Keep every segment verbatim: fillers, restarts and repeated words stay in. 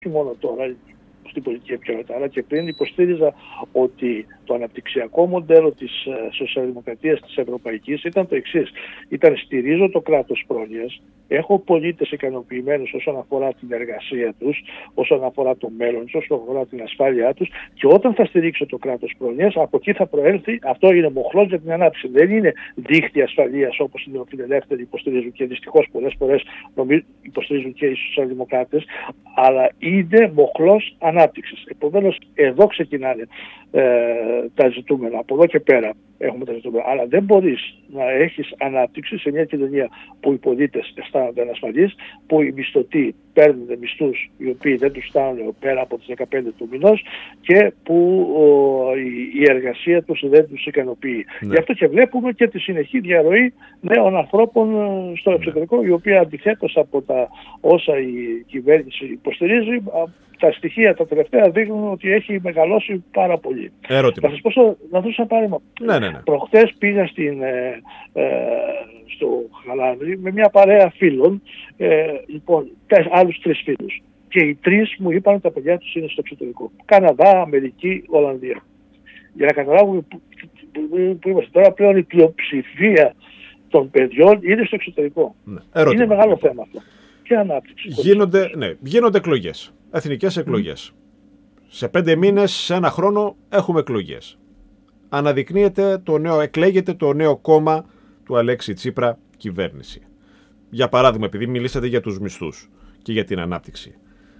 μόνο τώρα στην πολιτική επικαιρότητα, αλλά και πριν υποστήριζα ότι το αναπτυξιακό μοντέλο της σοσιαλδημοκρατίας της Ευρωπαϊκής ήταν το εξής. Ήταν στηρίζω το κράτος πρόνοιας, έχω πολίτες ικανοποιημένους όσον αφορά την εργασία τους, όσον αφορά το μέλλον τους, όσον αφορά την ασφάλειά τους, και όταν θα στηρίξω το κράτος πρόνοιας, από εκεί θα προέλθει, αυτό είναι μοχλός για την ανάπτυξη. Δεν είναι δίχτυ ασφαλείας όπως οι νεοφιλελεύθεροι υποστηρίζουν και δυστυχώς πολλές φορές υποστηρίζουν και οι σοσιαλδημοκράτες, αλλά είναι μοχλός ανάπτυξης. Επομένως, εδώ ξεκινάνε ε, τα ζητούμενα. Από εδώ και πέρα έχουμε τα ζητούμενα. Αλλά δεν μπορείς να έχεις ανάπτυξη σε μια κοινωνία που οι πολίτες αισθάνονται ανασφαλείς, που οι μισθωτοί παίρνουν μισθούς οι οποίοι δεν τους φτάνουν πέρα από τις δεκαπέντε του μηνός και που ο, η, η εργασία τους δεν τους ικανοποιεί. Ναι. Γι' αυτό και βλέπουμε και τη συνεχή διαρροή νέων ανθρώπων στο εξωτερικό, οι οποίοι αντιθέτως από τα όσα η κυβέρνηση υποστηρίζει, τα στοιχεία τα τελευταία δείχνουν ότι έχει μεγαλώσει πάρα πολύ. Ερώτημα. Θα σας πω στο, να δώσω ένα παράδειγμα. Ναι, ναι, ναι. Προχτές πήγα στην, ε, ε, στο Χαλάνδρι με μια παρέα φίλων, ε, λοιπόν, άλλους τρεις φίλους. Και οι τρεις μου είπαν ότι τα παιδιά τους είναι στο εξωτερικό. Καναδά, Αμερική, Ολλανδία. Για να καταλάβουμε που, που, που είμαστε τώρα, πλέον η πλειοψηφία των παιδιών είναι στο εξωτερικό. Ναι. Είναι μεγάλο θέμα αυτό. Και ανάπτυξη. Γίνονται, ναι, γίνονται εκλογές. Εθνικές εκλογές. Mm. Σε πέντε μήνες, σε ένα χρόνο έχουμε εκλογές. Αναδεικνύεται το νέο, εκλέγεται το νέο κόμμα του Αλέξη Τσίπρα κυβέρνηση. Για παράδειγμα, επειδή μιλήσατε για τους μισθούς και για την ανάπτυξη.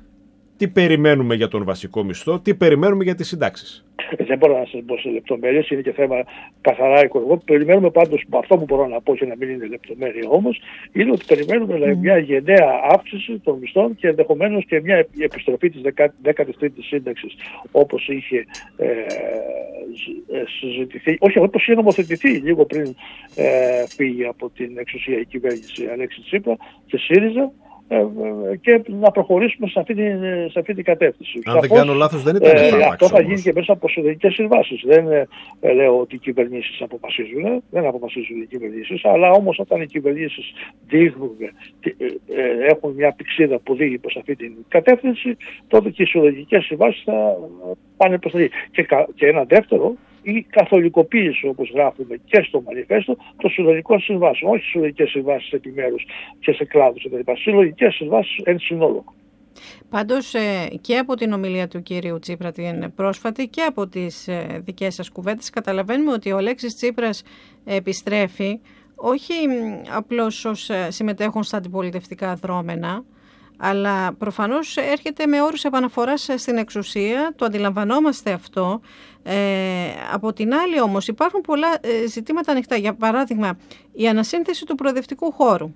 Τι περιμένουμε για τον βασικό μισθό, τι περιμένουμε για τις συντάξεις? Δεν μπορώ να σας πω σε λεπτομέρειες, είναι και θέμα καθαρά οικονομικό. Περιμένουμε πάντως, αυτό που μπορώ να πω και να μην είναι λεπτομέρεια όμως, είναι ότι περιμένουμε mm. μια γενναία αύξηση των μισθών και ενδεχομένως και μια επιστροφή της δέκατης τρίτης σύνταξης, όπως είχε ε, συζητηθεί, όχι όπως είχε νομοθετηθεί λίγο πριν ε, φύγει από την εξουσία η κυβέρνηση Αλέξη Τσίπρα και ΣΥΡΙΖΑ, και να προχωρήσουμε σε αυτή την, σε αυτή την κατεύθυνση. Αν Σαφώς, δεν κάνω λάθος, δεν ήταν ε, αυτό θα γίνει και μέσα από συλλογικές συμβάσεις. Δεν ε, λέω ότι οι κυβερνήσεις αποφασίζουν, δεν αποφασίζουν οι κυβερνήσεις, αλλά όμως όταν οι κυβερνήσεις δείχνουν, ε, ε, έχουν μια πηξίδα που δείχνει προς αυτή την κατεύθυνση, τότε και οι συλλογικές συμβάσεις θα πάνε προς τα εκεί. Και, και ένα δεύτερο, η καθολικοποίηση, όπως γράφουμε και στο μανιφέστο, των συλλογικών συμβάσεων. Όχι συλλογικές συμβάσεις επιμέρους και σε κλάδους κτλ. Συλλογικές συμβάσεις εν συνόλο. Πάντως και από την ομιλία του κύριου Τσίπρα την πρόσφατη και από τις δικές σας κουβέντες καταλαβαίνουμε ότι ο Αλέξης Τσίπρας επιστρέφει όχι απλώς ως συμμετέχον στα αντιπολιτευτικά δρόμενα, αλλά προφανώς έρχεται με όρους επαναφοράς στην εξουσία, το αντιλαμβανόμαστε αυτό. Ε, από την άλλη όμως υπάρχουν πολλά ε, ζητήματα ανοιχτά. Για παράδειγμα, η ανασύνθεση του προοδευτικού χώρου.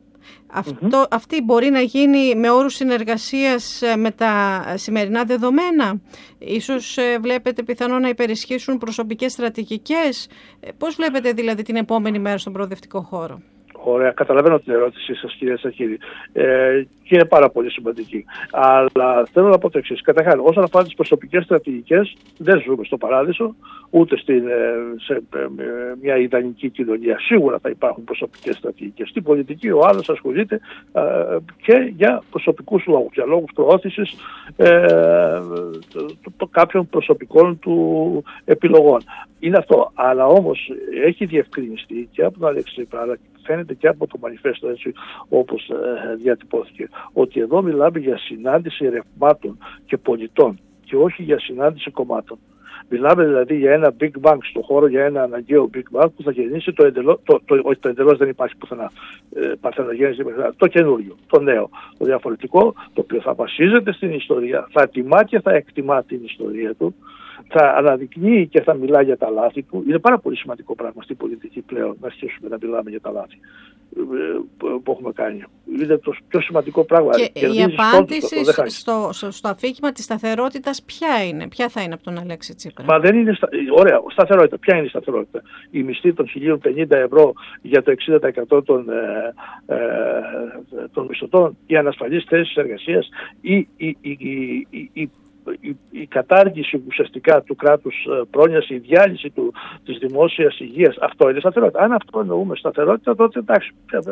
Αυτό, mm-hmm. Αυτή μπορεί να γίνει με όρους συνεργασίας με τα σημερινά δεδομένα. Ίσως ε, βλέπετε πιθανό να υπερισχύσουν προσωπικές στρατηγικές. Ε, πώς βλέπετε δηλαδή την επόμενη μέρα στον προοδευτικό χώρο? Ωραία, καταλαβαίνω την ερώτησή σας, κύριε Σαχίδη, ε, και είναι πάρα πολύ σημαντική. Αλλά θέλω να πω το εξής. Καταρχάς, όσον αφορά τις προσωπικές στρατηγικές, δεν ζούμε στο παράδεισο, ούτε στην, σε ε, μια ιδανική κοινωνία. Σίγουρα θα υπάρχουν προσωπικές στρατηγικές. Στην πολιτική ο άλλος ασχολείται ε, και για προσωπικούς λόγους, για λόγους προώθησης ε, το, το, το, κάποιων προσωπικών του επιλογών. Είναι αυτό. Αλλά όμως έχει διευκρινιστεί και από τον Αλέξη Τσίπρα, φαίνεται και από το μανιφέστο, έτσι όπως ε, διατυπώθηκε, ότι εδώ μιλάμε για συνάντηση ρευμάτων και πολιτών και όχι για συνάντηση κομμάτων. Μιλάμε δηλαδή για ένα Big Bang στο χώρο, για ένα αναγκαίο Big Bang που θα γεννήσει το εντελώς, το, το, το, το εντελώς δεν υπάρχει πουθενά, ε, παρθενογέννηση, το καινούριο, το νέο, το διαφορετικό, το οποίο θα βασίζεται στην ιστορία, θα τιμά και θα εκτιμά την ιστορία του, θα αναδεικνύει και θα μιλά για τα λάθη του. Είναι πάρα πολύ σημαντικό πράγμα στην πολιτική πλέον να αρχίσουμε να μιλάμε για τα λάθη που έχουμε κάνει. Είναι το πιο σημαντικό πράγμα. Και, και η απάντηση στο, στο, στο, στο αφήγημα της σταθερότητας ποια είναι, ποια θα είναι από τον Αλέξη Τσίπρα? Μα δεν είναι στα... Ωραία, σταθερότητα. Ποια είναι η σταθερότητα? Η μισθή των χίλια πενήντα ευρώ για το εξήντα τοις εκατό των, ε, ε, των μισθωτών, οι ανασφαλείς θέσεις εργασίας, η, η, η, η, η η, η κατάργηση ουσιαστικά του κράτους πρόνοιας, η διάλυση του, της δημόσιας υγείας, αυτό είναι σταθερότητα. Αν αυτό εννοούμε σταθερότητα, τότε εντάξει,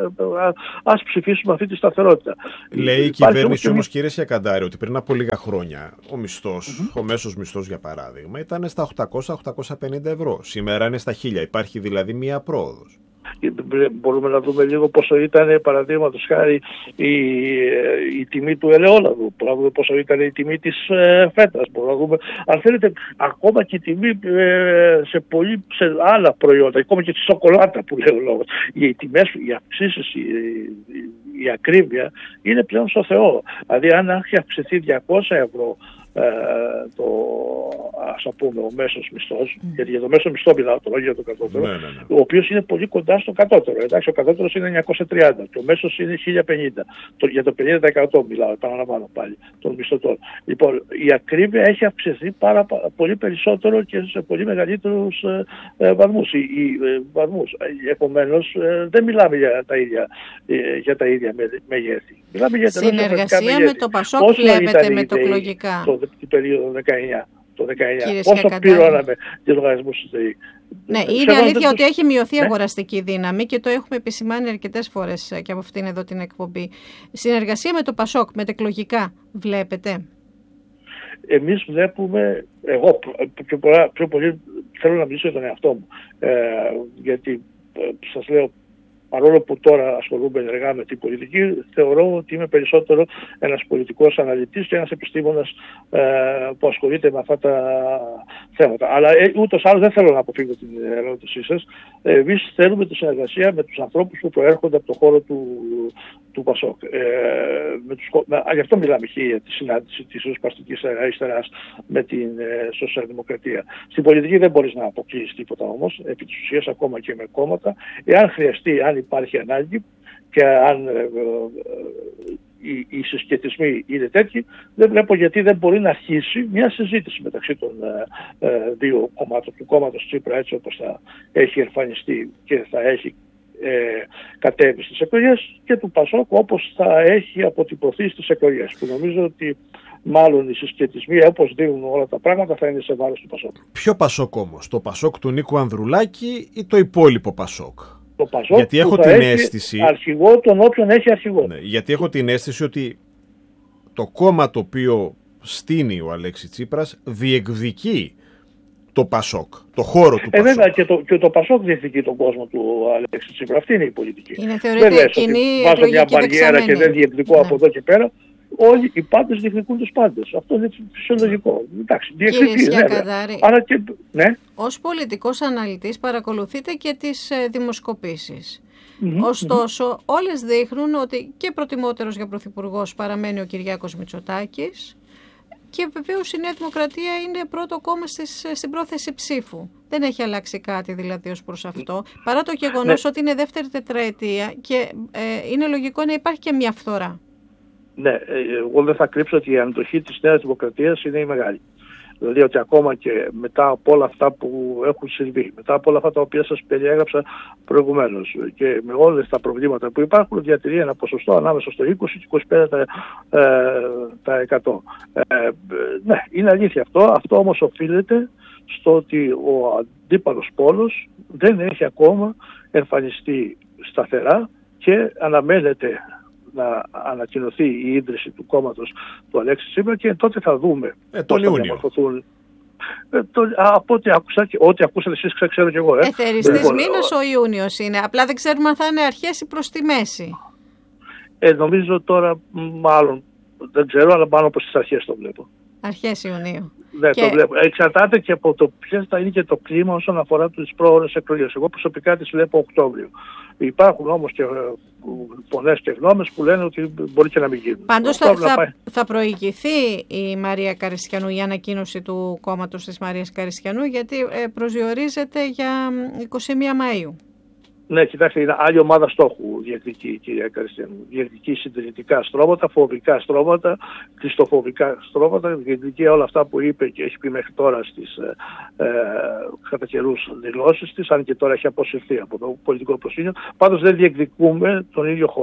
ας ψηφίσουμε αυτή τη σταθερότητα. Λέει η κυβέρνηση όμως, κύριε Σιακαντάρη, ότι πριν από λίγα χρόνια ο μισθός, mm-hmm. ο μέσος μισθός για παράδειγμα, ήταν στα οκτακόσια με οκτακόσια πενήντα ευρώ. Σήμερα είναι στα χίλια. Υπάρχει δηλαδή μία πρόοδος. Μπορούμε να δούμε λίγο πόσο ήταν, παραδείγματος χάρη, η, η τιμή του ελαιόλαδου. Μπορούμε να δούμε πόσο ήταν η τιμή της ε, φέτας. Μπορούμε να δούμε, αν θέλετε, ακόμα και η τιμή ε, σε, πολύ, σε άλλα προϊόντα, ακόμα και τη σοκολάτα που λέει ο λόγος. Οι τιμές, οι αυξήσεις, η, η, η ακρίβεια είναι πλέον στο Θεό. Δηλαδή, αν έχει αυξηθεί διακόσια ευρώ Ε, το, ας πούμε, ο μέσος μισθός, mm. γιατί για το μέσο μισθό μιλάω τώρα, για το κατώτερο, ναι, ναι, ναι. ο οποίος είναι πολύ κοντά στο κατώτερο. Εντάξει, ο κατώτερος είναι εννιακόσια τριάντα και ο μέσος είναι χίλια πενήντα. Το, για το πενήντα τοις εκατό μιλάω, επαναλαμβάνω πάλι, των μισθωτών. Λοιπόν, η ακρίβεια έχει αυξηθεί πάρα, πολύ περισσότερο και σε πολύ μεγαλύτερους ε, ε, βαθμούς. Οι, οι, ε, βαθμούς. Επομένως, ε, δεν μιλάμε για τα ίδια, ε, για τα ίδια μεγέθη. Μιλάμε για συνεργασία με το Πασόκ βλέπετε με το εκλογικά. Το, το περίοδο δεκαεννιά. Το δεκαεννιά. Πόσο πληρώναμε για λογαριασμούς της ΔΕΗ. Ναι, είναι αλήθεια ότι έχει μειωθεί η ναι. αγοραστική δύναμη και το έχουμε επισημάνει αρκετές φορές και από αυτήν εδώ την εκπομπή. Συνεργασία με το Πασόκ, με τα εκλογικά, βλέπετε? Εμείς βλέπουμε, εγώ πιο, πολλά, πιο πολύ θέλω να μιλήσω για τον εαυτό μου. Ε, γιατί ε, σας λέω, παρόλο που τώρα ασχολούμαι ενεργά με την πολιτική, θεωρώ ότι είμαι περισσότερο ένας πολιτικός αναλυτής και ένας επιστήμονας ε, που ασχολείται με αυτά τα θέματα. Αλλά ε, ούτως άλλως δεν θέλω να αποφύγω την ερώτησή σας. Ε, εμείς θέλουμε τη συνεργασία με τους ανθρώπους που προέρχονται από το χώρο του, του Πασόκ. Ε, με τους, με, γι' αυτό μιλάμε και για τη συνάντηση της ριζοσπαστικής αριστεράς με την ε, σοσιαλδημοκρατία. Στην πολιτική δεν μπορείς να αποκλείσεις τίποτα όμως, επί της ουσίας ακόμα και με κόμματα. Εάν χρειαστεί, αν υπάρχει ανάγκη και αν ε, ε, οι, οι συσχετισμοί είναι τέτοιοι, δεν βλέπω γιατί δεν μπορεί να αρχίσει μια συζήτηση μεταξύ των ε, ε, δύο κομμάτων, του κόμματος Τσίπρα έτσι όπως θα έχει εμφανιστεί και θα έχει ε, κατέβει στις εκλογές, και του Πασόκ όπως θα έχει αποτυπωθεί στις εκλογές, που νομίζω ότι μάλλον οι συσχετισμοί, όπως δίνουν όλα τα πράγματα, θα είναι σε βάρος του Πασόκ. Ποιο Πασόκ όμως, το Πασόκ του Νίκου Ανδρουλάκη ή το υπόλοιπο Πασόκ? Το Πασόκ, γιατί έχω που την έχει αίσθηση, αρχηγό τον όποιον έχει αρχηγό. Ναι, γιατί έχω την αίσθηση ότι το κόμμα το οποίο στείνει ο Αλέξης Τσίπρας διεκδικεί το Πασόκ, το χώρο του ε, Πασόκ. Βέβαια και το, και το Πασόκ διεκδικεί τον κόσμο του Αλέξη Τσίπρα. Αυτή είναι η πολιτική. Είναι θεωρείται κοινή βάζω μια μπαριέρα και δεν διεκδικώ ναι. από εδώ και πέρα. Όλοι οι πάντες διεκδικούν τους πάντες. Αυτό είναι φυσιολογικό. Εντάξει, διεκδικεί, ναι, άρα και, ναι. Ως πολιτικός αναλυτής παρακολουθείτε και τις ε, δημοσκοπήσεις. Mm-hmm, Ωστόσο, mm-hmm. όλες δείχνουν ότι και προτιμότερος για πρωθυπουργός παραμένει ο Κυριάκος Μητσοτάκης και βεβαίως η Νέα Δημοκρατία είναι πρώτο κόμμα στις, στην πρόθεση ψήφου. Δεν έχει αλλάξει κάτι δηλαδή ως προς αυτό, παρά το γεγονός ναι. ότι είναι δεύτερη τετραετία και ε, είναι λογικό να υπάρχει και μια φθορά. Ναι, εγώ δεν θα κρύψω ότι η αντοχή της Νέας Δημοκρατίας είναι η μεγάλη. Δηλαδή ότι ακόμα και μετά από όλα αυτά που έχουν συμβεί, μετά από όλα αυτά τα οποία σας περιέγραψα προηγουμένως και με όλες τα προβλήματα που υπάρχουν, διατηρεί ένα ποσοστό ανάμεσα στο είκοσι και είκοσι πέντε τοις εκατό. Ε, ναι, είναι αλήθεια αυτό. Αυτό όμως οφείλεται στο ότι ο αντίπαλος πόλος δεν έχει ακόμα εμφανιστεί σταθερά και αναμένεται να ανακοινωθεί η ίδρυση του κόμματος του Αλέξη Τσίπρα και τότε θα δούμε ε, τον Ιούνιο. Ε, το, από ό,τι άκουσα και ό,τι ακούσατε εσείς ξέρω και εγώ. Ε. Εθεριστής λοιπόν, μήνας ο Ιούνιος είναι. Απλά δεν ξέρουμε αν θα είναι αρχές ή προς τη μέση. Ε, νομίζω τώρα μάλλον δεν ξέρω, αλλά πάνω από τις αρχές το βλέπω. Αρχές Ιουνίου. Ναι, και... το βλέπω. Εξαρτάται και από το ποιες θα είναι και το κλίμα όσον αφορά τις πρόορες εκλογές. Εγώ προσωπικά τις βλέπω Οκτώβριο. Υπάρχουν όμως και πολλές και γνώμες που λένε ότι μπορεί και να μην γίνουν. Πάντως θα, θα, θα προηγηθεί η Μαρία Καριστιανού, η ανακοίνωση του κόμματος της Μαρίας Καριστιανού, γιατί ε, προσδιορίζεται για είκοσι μία Μαΐου. Ναι, κοιτάξτε, είναι άλλη ομάδα στόχου διεκδικεί η κυρία Καριστιανού. Διεκδικεί συντηρητικά στρώματα, φοβικά στρώματα, κλειστοφοβικά στρώματα, διεκδικεί όλα αυτά που είπε και έχει πει μέχρι τώρα στις ε, ε, κατά καιρούς δηλώσεις της, αν και τώρα έχει αποσυρθεί από το πολιτικό προσκήνιο. Πάντως δεν διεκδικούμε τον ίδιο χώρο.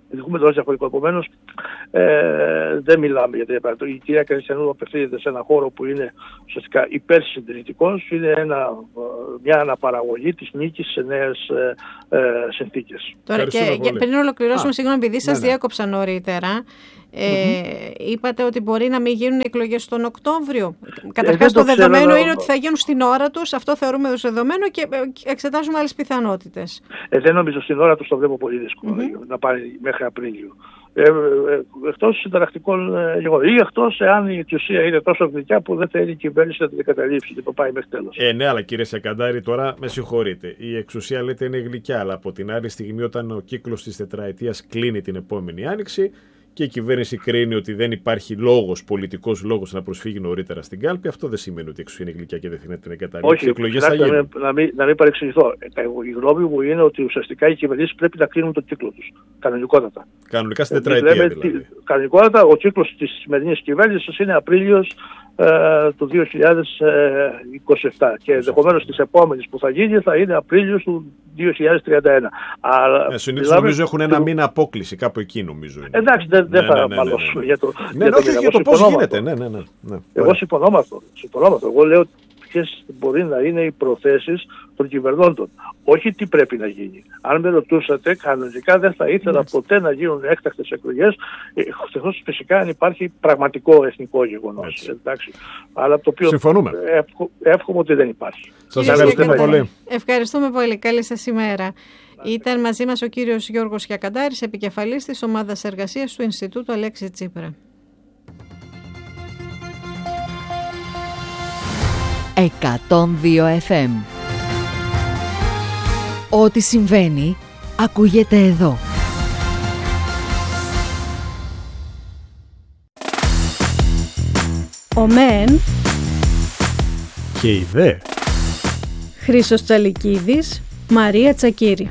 Έχουμε το διαφορετικό. Επομένως, ε, δεν μιλάμε για τέτοια. Η κυρία Καριστιανού απευθύνεται σε ένα χώρο που είναι ουσιαστικά υπερσυντηρητικός, είναι ένα, μια αναπαραγωγή της νίκης σε νέες ε, ε, συνθήκες. Τώρα και, και πριν ολοκληρώσουμε, συγγνώμη, επειδή σας ναι, ναι. διέκοψα νωρίτερα, ε, mm-hmm. είπατε ότι μπορεί να μην γίνουν εκλογές τον Οκτώβριο. Καταρχάς, ε, το, το δεδομένο ξέρω, είναι ότι θα γίνουν στην ώρα τους, αυτό θεωρούμε ως δεδομένο και εξετάζουμε άλλες πιθανότητες. Ε, δεν νομίζω στην ώρα τους, το βλέπω πολύ δύσκολο mm-hmm. να πάει μέχρι Απρίλιο. Ε, ε, εκτός συνταρακτικών ε, γεγονότων. Ή εκτός εάν η εξουσία είναι τόσο γλυκιά που δεν θέλει η κυβέρνηση να την καταλήψει και το πάει μέχρι τέλος. Ε, ναι, αλλά κύριε Σακαντάρη, τώρα με συγχωρείτε. Η εξουσία λέτε είναι γλυκιά, αλλά από την άλλη στιγμή, όταν ο κύκλος της τετραετίας κλείνει την επόμενη άνοιξη και η κυβέρνηση κρίνει ότι δεν υπάρχει λόγος, πολιτικός λόγος να προσφύγει νωρίτερα στην κάλπη, αυτό δεν σημαίνει ότι η εξουσία είναι γλυκιά και δεν θέλει να την εγκαταλείψει. Όχι, εκλογές θα γίνουν. Να μην, να μην παρεξηγηθώ. Η γνώμη μου είναι ότι ουσιαστικά οι κυβερνήσεις πρέπει να κλείνουν τον κύκλο τους. Κανονικότατα. Κανονικά στην τετραετία δηλαδή. Κανονικότατα ο κύκλος της σημερινής κυβέρνησης είναι Απρίλιος ε, του δύο χιλιάδες είκοσι επτά και ενδεχομένως της επόμενης που θα γίνει θα είναι Απρίλιος του δύο χιλιάδες τριάντα ένα. Ε, συνήθως νομίζω έχουν ένα μήνα απόκληση, κάπου εκεί νομίζω είναι. Εντάξει, δεν δε ναι, θα μαλώσω ναι, ναι, ναι. για το ναι, για το, ναι, για το πώς γίνεται. Ναι, ναι, ναι, ναι. Εγώ συμφωνώ με αυτό. Εγώ λέω ποιες μπορεί να είναι οι προθέσεις των κυβερνώντων. Όχι τι πρέπει να γίνει. Αν με ρωτούσατε, κανονικά δεν θα ήθελα yes. ποτέ να γίνουν έκτακτες εκλογές, εκτός φυσικά αν υπάρχει πραγματικό εθνικό γεγονός. Εντάξει. Αλλά το οποίο εύχο, εύχομαι ότι δεν υπάρχει. Σας ευχαριστούμε πολύ. Ευχαριστούμε πολύ. Καλή σας ημέρα. Ήταν μαζί μας ο κύριος Γιώργος Χιακαντάρης, επικεφαλής της ομάδας εργασίας του Ινστιτούτου Αλέξη Τσίπρα. εκατόν δύο εφ εμ. Ό,τι συμβαίνει, ακούγεται εδώ. Ο ΜΕΝ και η ΔΕ. Χρήστος Τσαλικίδης, Μαρία Τσακύρη.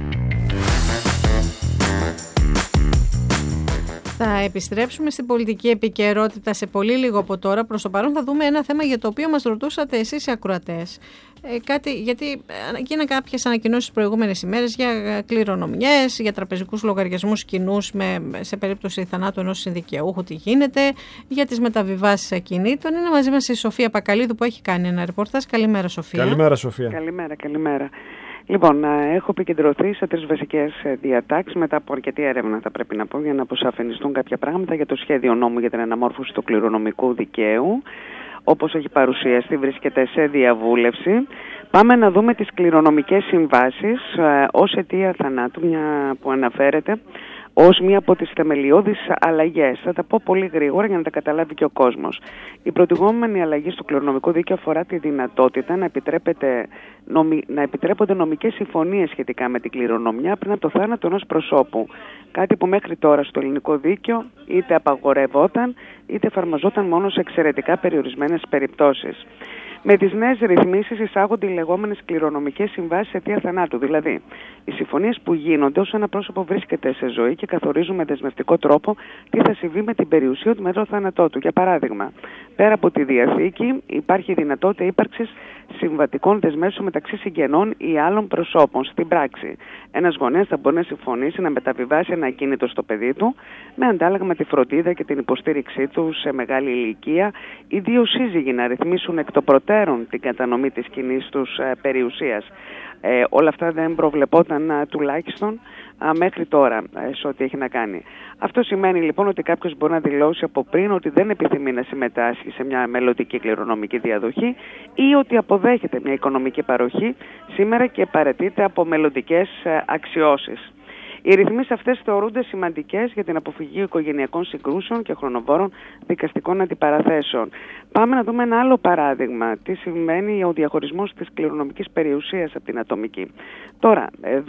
Θα επιστρέψουμε στην πολιτική επικαιρότητα σε πολύ λίγο από τώρα. Προς το παρόν θα δούμε ένα θέμα για το οποίο μας ρωτούσατε εσείς οι ακροατές. Ε, κάτι, γιατί γίνανε κάποιες ανακοινώσεις τις προηγούμενες ημέρες για κληρονομιές, για τραπεζικούς λογαριασμούς κοινούς με, σε περίπτωση θανάτου ενός συνδικαιούχου, τι γίνεται, για τις μεταβιβάσεις ακινήτων. Είναι μαζί μας η Σοφία Πακαλίδου που έχει κάνει ένα ρεπορτάζ. Καλημέρα, Σοφία. Καλημέρα, Σοφία. Καλημέρα, καλημέρα. Λοιπόν, έχω επικεντρωθεί σε τρεις βασικές διατάξεις μετά από αρκετή έρευνα, θα πρέπει να πω, για να αποσαφενιστούν κάποια πράγματα για το σχέδιο νόμου για την αναμόρφωση του κληρονομικού δικαίου. Όπως έχει παρουσιαστεί, βρίσκεται σε διαβούλευση. Πάμε να δούμε τις κληρονομικές συμβάσεις ε, ως αιτία θανάτου, μια που αναφέρεται ως μία από τις θεμελιώδεις αλλαγές. Θα τα πω πολύ γρήγορα για να τα καταλάβει και ο κόσμος. Η προηγούμενη αλλαγή στο κληρονομικό δίκαιο αφορά τη δυνατότητα να, νομι... να επιτρέπονται νομικές συμφωνίες σχετικά με την κληρονομιά πριν από το θάνατο ενός προσώπου. Κάτι που μέχρι τώρα στο ελληνικό δίκαιο είτε απαγορευόταν είτε εφαρμοζόταν μόνο σε εξαιρετικά περιορισμένες περιπτώσεις. Με τις νέες ρυθμίσεις εισάγονται οι λεγόμενες κληρονομικές συμβάσεις αιτία θανάτου. Δηλαδή, οι συμφωνίες που γίνονται όσο ένα πρόσωπο βρίσκεται σε ζωή και καθορίζουν με δεσμευτικό τρόπο τι θα συμβεί με την περιουσία του μετά το θάνατό του. Για παράδειγμα, πέρα από τη διαθήκη, υπάρχει η δυνατότητα ύπαρξης συμβατικών δεσμεύσεων μεταξύ συγγενών ή άλλων προσώπων. Στην πράξη, ένας γονέας θα μπορεί να συμφωνήσει να μεταβιβάσει ένα ακίνητο στο παιδί του με αντάλλαγμα τη φροντίδα και την υποστήριξή του σε μεγάλη ηλικία, ή δύο σύζυγοι να ρυθμίσουν εκ των προτέρων την κατανομή της κοινής τους ε, περιουσίας. Ε, όλα αυτά δεν προβλεπόταν α, τουλάχιστον α, μέχρι τώρα ε, σε ό,τι έχει να κάνει. Αυτό σημαίνει λοιπόν ότι κάποιος μπορεί να δηλώσει από πριν ότι δεν επιθυμεί να συμμετάσχει σε μια μελλοντική κληρονομική διαδοχή ή ότι αποδέχεται μια οικονομική παροχή σήμερα και παραιτείται από μελλοντικές ε, αξιώσεις. Οι ρυθμίσεις αυτές θεωρούνται σημαντικές για την αποφυγή οικογενειακών συγκρούσεων και χρονοβόρων δικαστικών αντιπαραθέσεων. Πάμε να δούμε ένα άλλο παράδειγμα. Τι σημαίνει ο διαχωρισμός της κληρονομικής περιουσίας από την ατομική. Τώρα,